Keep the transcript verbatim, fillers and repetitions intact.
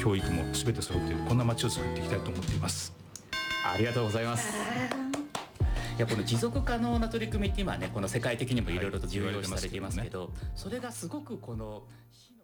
教育も全て揃っているこんな街を作っていきたいと思っています。 ありがとうございます。いやこの持続可能な取り組みって今ねこの世界的にもいろいろと重要視されていますけど、それがすごくこの